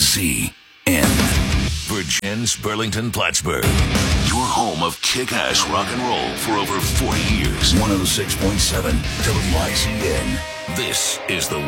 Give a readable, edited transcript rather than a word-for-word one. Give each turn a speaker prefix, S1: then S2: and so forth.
S1: WIZN. Virgin's Burlington Plattsburgh. Your home of kick-ass rock and roll for over 40 years. 106.7 WIZN. This is the